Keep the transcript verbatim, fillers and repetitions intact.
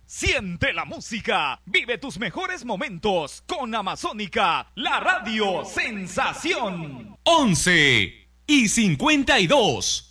Siente la música, vive tus mejores momentos con Amazónica, la radio sensación. once y cincuenta y dos.